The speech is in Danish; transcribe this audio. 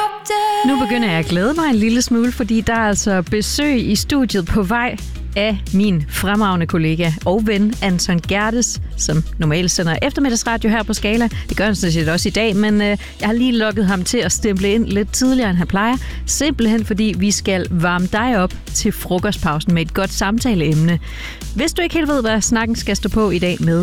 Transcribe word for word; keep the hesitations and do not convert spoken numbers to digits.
Nu begynder jeg at glæde mig en lille smule, fordi der er altså besøg i studiet på vej af min fremragende kollega og ven Anton Gerdes, som normalt sender eftermiddagsradio her på Skala. Det gør han sådan set også i dag, men øh, jeg har lige lukket ham til at stemple ind lidt tidligere, end han plejer. Simpelthen fordi vi skal varme dig op til frokostpausen med et godt samtaleemne. Hvis du ikke helt ved, hvad snakken skal stå på i dag med